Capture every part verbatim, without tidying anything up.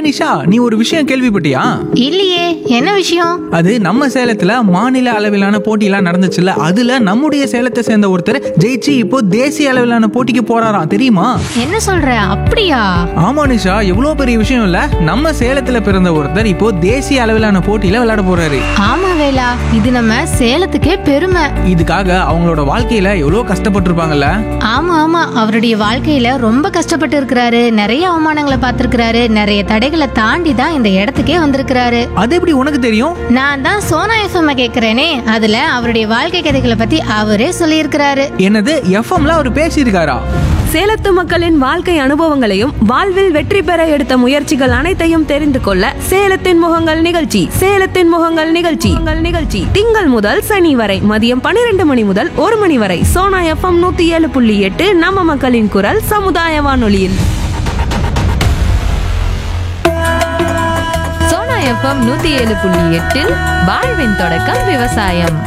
நிஷா, நீ ஒரு விஷயம் கேள்விப்பட்டியா? இல்லையே, என்ன விஷயம்? அது நம்ம சேலத்துல மாநில அளவிலான போட்டியெல்லாம் நடந்துச்சுல்ல, அதுல நம்முடைய சேலத்தை சேர்ந்த ஒருத்தர் ஜெயிச்சு இப்போ தேசிய அளவிலான போட்டிக்கு போறாராம், தெரியுமா? என்ன சொல்ற, அப்படியா? ஆமா நிஷா, எவ்வளவு பெரிய விஷயம் இல்ல. நம்ம சேலத்துல பிறந்த ஒருத்தர் இப்போ தேசிய அளவிலான போட்டியில விளையாட போறாரு. ஆமா வேலா, இது நம்ம சேலத்துக்கே பெருமை. இதுக்காக அவங்களோட வாழ்க்கையில எவ்வளவு கஷ்டப்பட்டிருப்பாங்கல்ல. ஆமா ஆமா, அவருடைய வாழ்க்கையில ரொம்ப கஷ்டப்பட்டு இருக்கிறாரு. நிறைய அவமானங்களை பார்த்திருக்கிறாரு. நிறைய தடைகளை தாண்டி தான் இந்த இடத்துக்கே வந்திருக்கிறாரு. அது எப்படி உனக்கு தெரியும்? நான் தான் சோனா எஃப்எம் கேக்குறேனே, அதுல அவருடைய வாழ்க்கை கதைகளை பத்தி அவரே சொல்லியிருக்கிறாரு. என்னது, எஃப்எம்ல அவர் பேசியிருக்காரா? சேலத்து மக்களின் வாழ்க்கை அனுபவங்களையும் வாழ்வில் வெற்றி பெற எடுத்த முயற்சிகள் அனைத்தையும் தெரிந்து கொள்ள சேலத்தின் முகங்கள் நிகழ்ச்சி சேலத்தின் முகங்கள் நிகழ்ச்சி உங்கள் நிகழ்ச்சி திங்கள் முதல் சனி வரை மதியம் பன்னிரண்டு மணி முதல் ஒரு மணி வரை சோனா எஃப்எம் நூத்தி ஏழு புள்ளி எட்டு நம்ம மக்களின் குரல் சமுதாய வானொலியில். சோனா எஃப்எம் நூத்தி ஏழு புள்ளி எட்டில் வாழ்வின் தொடக்கம் விவசாயம்.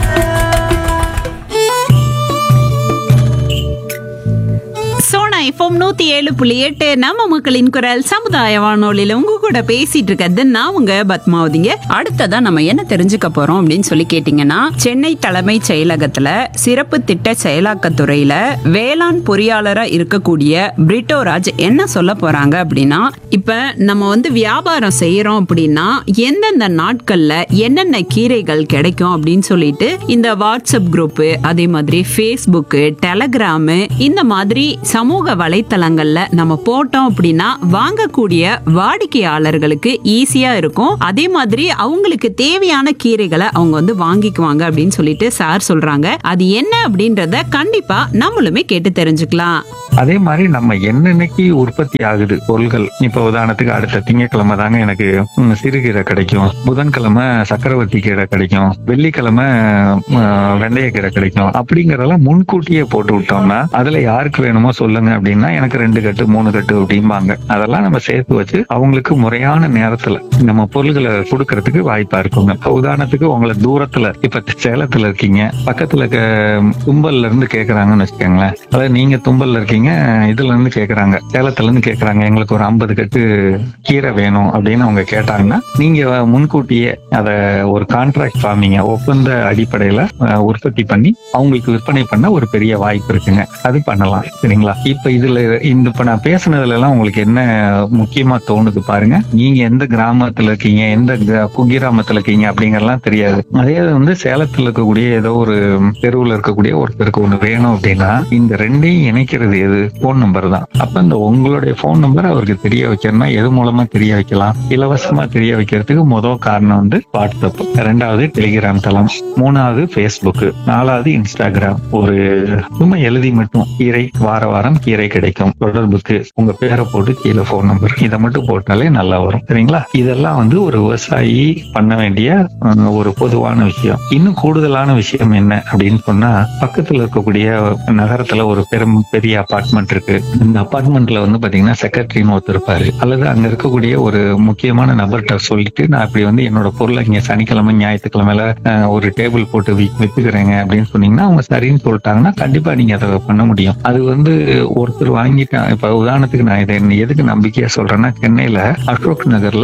சோனா எஃப்எம் நூத்தி ஏழு புள்ளி எட்டு நம்ம மக்களின் குரல் சமுதாய வானொலியில உங்க கூட பேசிட்டு இருக்கிறது நான் உங்க பத்மாவதிங்க. அடுத்ததா நம்ம என்ன தெரிஞ்சுக்க போறோம் அப்படின்னு சொல்லி கேட்டீங்கன்னா, சென்னை தலைமை செயலகத்துல சிறப்பு திட்ட செயலாக்கத்துறையில வேளாண் பொறியாளரா இருக்கக்கூடிய பிரிட்டோராஜ் என்ன சொல்ல போறாங்க அப்படின்னா, இப்ப நம்ம வந்து வியாபாரம் செய்யறோம் அப்படின்னா எந்தெந்த நாட்கள்ல என்னென்ன கீரைகள் கிடைக்கும் அப்படின்னு சொல்லிட்டு இந்த வாட்ஸ்அப் குரூப், அதே மாதிரி ஃபேஸ்புக், டெலகிராமு, இந்த மாதிரி சமூக வலைத்தளங்கள்ல நம்ம போட்டோம் அப்படின்னா வாங்கக்கூடிய வாடிக்கையாளர்களுக்கு ஈஸியா இருக்கும். அதே மாதிரி அவங்களுக்கு தேவையான கீரைகளை அவங்க வந்து வாங்கிக்குவாங்க அப்படின்னு சொல்லிட்டு சார் சொல்றாங்க. அது என்ன அப்படின்றத கண்டிப்பா நம்மளுமே கேட்டு தெரிஞ்சுக்கலாம். அதே மாதிரி நம்ம என்னன்னைக்கு உற்பத்தி ஆகுது பொருள்கள், இப்ப உதாரணத்துக்கு அடுத்த திங்கட்கிழமை தாங்க எனக்கு சிறுகீரை கிடைக்கும், புதன்கிழமை சக்கரவர்த்தி கீரை கிடைக்கும், வெள்ளிக்கிழமை வெந்தயக்கீரை கிடைக்கும், அப்படிங்கறதெல்லாம் முன்கூட்டியே போட்டு விட்டோம்னா அதுல யாருக்கு வேணுமோ சொல்லுங்க அப்படின்னா எனக்கு ரெண்டு கட்டு மூணு கட்டு அப்படிம்பாங்க. அதெல்லாம் நம்ம சேர்த்து வச்சு அவங்களுக்கு முறையான நேரத்துல நம்ம பொருள்களை கொடுக்கறதுக்கு வாய்ப்பா இருக்குங்க. உதாரணத்துக்கு உங்களை தூரத்துல இப்ப சேலத்துல இருக்கீங்க, பக்கத்துல தும்பல்ல இருந்து கேக்குறாங்கன்னு வச்சுக்கோங்களேன். அதாவது நீங்க தும்பல்ல இருக்கீங்க, இதுல இருந்து கேக்குறாங்க, சேலத்துல இருந்து கேக்குறாங்க, எங்களுக்கு ஒரு ஐம்பது கட்டு கீரை வேணும் அப்படின்னு அவங்க கேட்டாங்கன்னா நீங்க முன்கூட்டியே அத ஒரு கான்ட்ராக்ட் ஃபார்மிங்க ஒப்பந்த அடிப்படையில உற்பத்தி பண்ணி அவங்களுக்கு விற்பனை பண்ண ஒரு பெரிய வாய்ப்பு இருக்குங்க. அது பண்ணலாம், சரிங்களா? இப்ப இதுல இந்த இப்ப நான் பேசுனதுல எல்லாம் உங்களுக்கு என்ன முக்கியமா தோணுது பாருங்க. நீங்க எந்த கிராமத்துல இருக்கீங்க, எந்த குக்கிராமத்துல இருக்கீங்க அப்படிங்கறதெல்லாம் தெரியாது. அதே வந்து சேலத்துல இருக்கக்கூடிய ஏதோ ஒரு தெருவுல இருக்கக்கூடிய ஒருத்தருக்கு ஒண்ணு வேணும் அப்படின்னா இந்த ரெண்டையும் இணைக்கிறது எது? போன் நம்பர் தான். அப்ப இந்த உங்களுடைய போன் நம்பர் அவருக்கு தெரிய வைக்கணும்னா எது மூலமா தெரிய வைக்கலாம்? இலவசமா தெரிய வைக்கிறதுக்கு முதல் காரணம் வந்து வாட்ஸ்அப், ரெண்டாவது டெலிகிராம் தளம், மூணாவது பேஸ்புக், நாலாவது இன்ஸ்டாகிராம். ஒரு சும்மா எழுதி மட்டும் கீரை வார வாரம் கீரை கிடைக்கும் தொடர்புக்கு உங்க பேரை போட்டு கீழே போன் நம்பர், இதை மட்டும் போட்டாலே நல்லா வரும், சரிங்களா? இதெல்லாம் வந்து ஒரு விவசாயி பண்ண வேண்டிய ஒரு பொதுவான விஷயம். இன்னும் கூடுதலான விஷயம் என்ன அப்படின்னு சொன்னா, பக்கத்துல இருக்கக்கூடிய நகரத்துல ஒரு பெரும் பெரிய அபார்ட்மெண்ட் இருக்கு. இந்த அபார்ட்மெண்ட்ல வந்து பாத்தீங்கன்னா செக்ரட்டரின்னு ஒருத்தர் இருப்பாரு, அல்லது அங்க இருக்கக்கூடிய ஒரு முக்கியமான நபர்கிட்ட சொல்லிட்டு நான் இப்படி வந்து என்னோட பொருளை இங்க சனிக்கிழமை ஞாயிற்றுக்கிழமையில ஒரு டேபிள் போட்டு வித்துக்கிறேங்க அப்படின்னு சொன்னீங்கன்னா அவங்க சரின்னு சொல்லிட்டாங்கன்னா கண்டிப்பா நீங்க அதை பண்ண முடியும். அது வந்து ஒருத்தர் வாங்கிட்டான். இப்ப உதாரணத்துக்கு நான் இதை எதுக்கு நம்பிக்கையா சொல்றேன்னா, சென்னையில அசோக் நகர்ல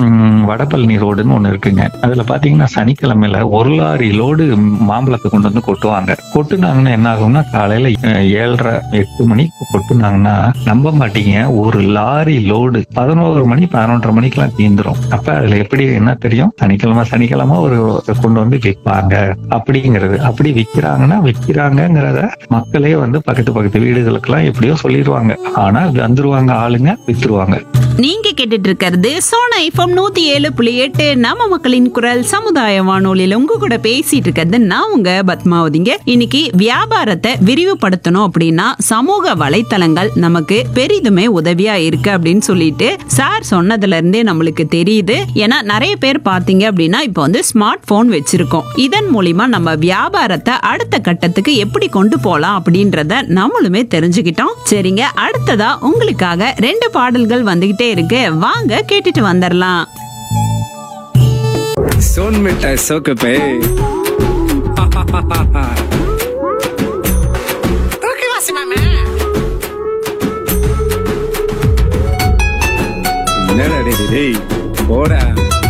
வடபழனி ரோடுன்னு ஒண்ணு இருக்குங்க. அதுல பாத்தீங்கன்னா சனிக்கிழமையில ஒரு லாரி லோடு மாம்பழத்தை கொண்டு வந்து கொட்டுவாங்க. கொட்டுனாங்கன்னா என்ன ஆகும்னா, காலையில ஏழரை எட்டு மணிக்கு கொட்டுனாங்கன்னா நம்ப மாட்டீங்க, ஒரு லாரி லோடு பதினோரு மணி பதினொன்றரை மணிக்கெல்லாம் தீந்துரும். அப்ப அதுல எப்படி என்ன தெரியும், சனிக்கிழமை சனிக்கிழமை ஒரு கொண்டு வந்து விற்பாங்க அப்படிங்கிறது. அப்படி விற்கிறாங்கன்னா விற்கிறாங்கிறத மக்களே வந்து பக்கத்து பக்கத்து வீடுகளுக்கெல்லாம் எப்படியோ சொல்லிடுவாங்க. ஆனா வந்துருவாங்க ஆளுங்க, வித்துருவாங்க. நீங்க கேட்டுட்டு இருக்கிறது சோனா எஃப்எம் நூத்தி ஏழு புள்ளி எட்டு நம்ம மக்களின் குரல் சமுதாய வானொலியில உங்க கூட பேசிட்டு இருக்கிறது நான் உங்க பத்மாவதிங்க. இன்னைக்கு வியாபாரத்தை விரிவுபடுத்தணும் அப்படின்னா சமூக வலைத்தளங்கள் நமக்கு பெரிதுமே உதவியா இருக்கு அப்படின்னு சொல்லிட்டு சார் சொன்னதுல இருந்தே நம்மளுக்கு தெரியுது. ஏன்னா நிறைய பேர் பாத்தீங்க அப்படின்னா இப்ப வந்து ஸ்மார்ட் போன் வச்சிருக்கோம். இதன் மூலியமா நம்ம வியாபாரத்தை அடுத்த கட்டத்துக்கு எப்படி கொண்டு போலாம் அப்படின்றத நம்மளுமே தெரிஞ்சுக்கிட்டோம். சரிங்க, அடுத்ததா உங்களுக்காக ரெண்டு பாடல்கள் வந்துகிட்டே இருக்கு, வாங்க கேட்டுட்டு வந்துடலாம். सोन मिठाई सोक पे என்னடா டேய், டேய் போடா.